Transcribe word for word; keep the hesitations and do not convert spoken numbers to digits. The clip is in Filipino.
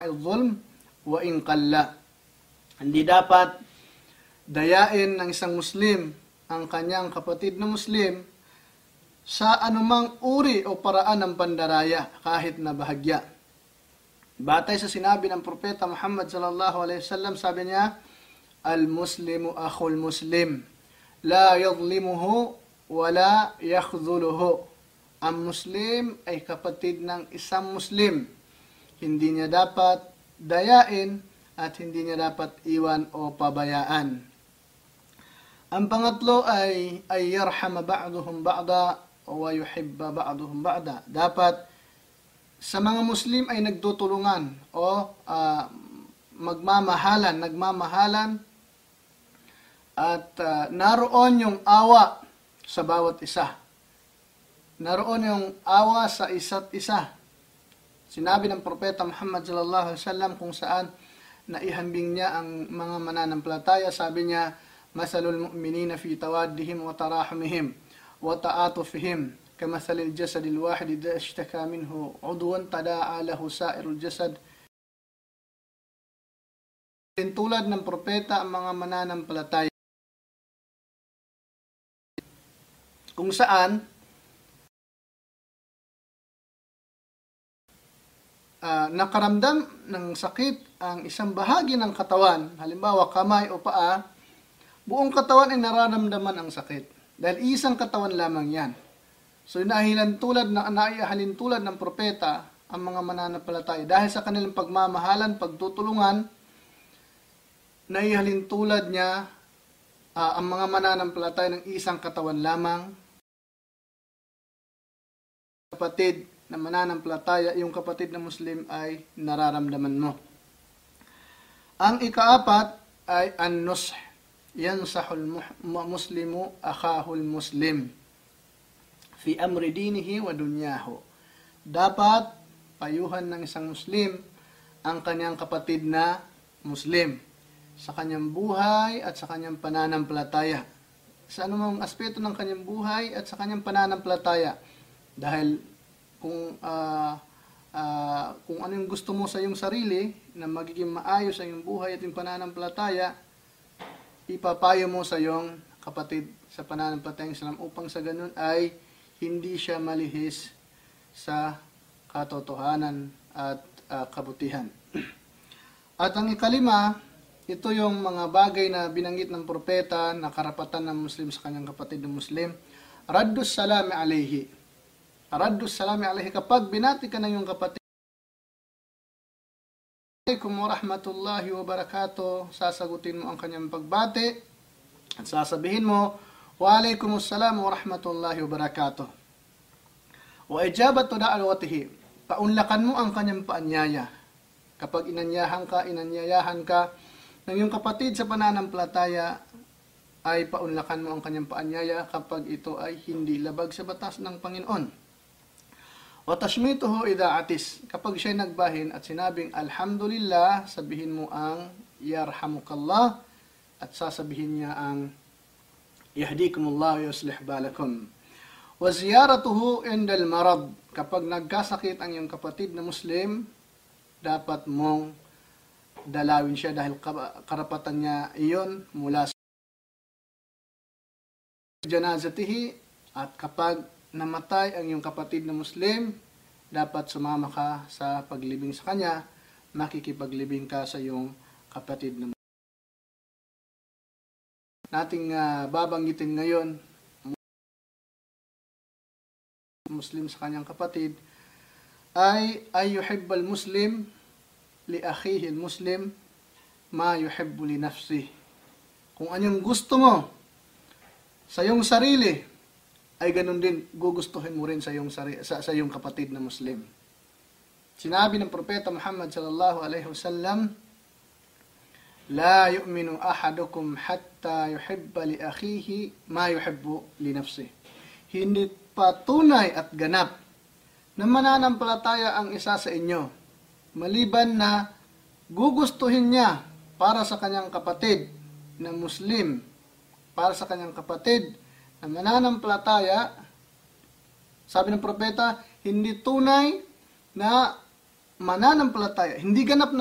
al-zulm wa in qalla. Hindi dapat dayain ng isang Muslim ang kanyang kapatid na Muslim sa anumang uri o paraan ng pandaraya kahit na bahagya. Batay sa sinabi ng Propeta Muhammad sallallahu alaihi wasallam, sabi niya, al-muslimu akhul muslim, la yadhlimuhu wa la yakhdhuluhu. Ang Muslim ay kapatid ng isang Muslim. Hindi niya dapat dayain at hindi niya dapat iwan o pabayaan. Ang pangatlo ay ay yarhama ba'duhum ba'da wa yuhibba ba'duhum ba'da. Dapat sa mga Muslim ay nagtutulungan o uh, magmamahalan, nagmamahalan at uh, naroon yung awa sa bawat isa. Naroon yung awa sa isa't isa. Sinabi ng Propeta Muhammad sallallahu alaihi wasallam kung saan naihambing niya ang mga mananampalataya, sabi niya, masalul mu'minina fi tawaddihim wa tarahumihim wa ta'atufihim kamathalil jasadil wahid idha ishtaka minhu 'udwan tada'a lahu sa'irul jasad. Tulad ng propeta ang mga mananampalataya kung saan Uh, nakaramdam ng sakit ang isang bahagi ng katawan, halimbawa kamay o paa, buong katawan ay nararamdaman ang sakit. Dahil isang katawan lamang yan. So naihalin tulad, na, naihalin tulad ng propeta ang mga mananampalataya. Dahil sa kanilang pagmamahalan, pagtutulungan, naihalin tulad niya uh, ang mga mananampalataya ng isang katawan lamang. Kapatid na mananampalataya, yung kapatid na Muslim ay nararamdaman mo. Ang ikaapat ay an-nush. Yansahul muslimu akhahul muslim fi amri dinihi wa dunyahu. Dapat payuhan ng isang Muslim ang kanyang kapatid na Muslim sa kanyang buhay at sa kanyang pananampalataya. Sa anumang aspeto ng kanyang buhay at sa kanyang pananampalataya. Dahil kung uh, uh, kung ano yung gusto mo sa iyong sarili na magiging maayos sa iyong buhay at yung pananampalataya, ipapayo mo sa iyong kapatid sa pananampalatayang Islam upang sa ganun ay hindi siya malihis sa katotohanan at uh, kabutihan. At ang ikalima, ito yung mga bagay na binanggit ng propeta na karapatan ng Muslim sa kanyang kapatid na Muslim. Raddus salami alayhi. Raddus salami alayhi, kapag binati ka ng iyong kapatid, Assalamualaikum warahmatullahi wabarakatuh, sasagutin mo ang kanyang pagbati at sasabihin mo, Waalaikumsalam warahmatullahi wabarakatuh. Wa ijabatu da'watihi, paunlakan mo ang kanyang paanyaya. Kapag inanyahan ka, inanyayahan ka ng iyong kapatid sa pananampalataya, ay paunlakan mo ang kanyang paanyaya kapag ito ay hindi labag sa batas ng Panginoon. Wa tashmituhu idha atis, kapag siya nagbahin at sinabing alhamdulillah, sabihin mo ang yarhamukallah at sasabihin niya ang yahdikumullah wa yuslih balakum. Wa ziyaratuhu indal marad, kapag nagkasakit ang iyong kapatid na Muslim, dapat mong dalawin siya dahil karapatan niya iyon mula sa janazatihi. At kapag namatay ang iyong kapatid na Muslim, dapat sumama ka sa paglibing sa kanya, makikipaglibing ka sa iyong kapatid na Muslim. Nating uh, babanggitin ngayon, Muslim sa kanyang kapatid, ay ay yuhibbal Muslim li akhihi Muslim ma yuhibbu li nafsihi. Kung anong gusto mo sa iyong sarili, ay ganun din gugustuhin mo rin sa iyong, sa, sa iyong kapatid na Muslim. Sinabi ng Propeta Muhammad sallallahu alaihi wasallam, La yu'minu ahadukum hatta yuhibba li akhihi ma yuhibbu li nafsihi. Hindi pa tunay at ganap na mananampalataya ang isa sa inyo, maliban na gugustuhin niya para sa kanyang kapatid na Muslim, para sa kanyang kapatid na mananampalataya. Sabi ng propeta, hindi tunay na mananampalataya, hindi ganap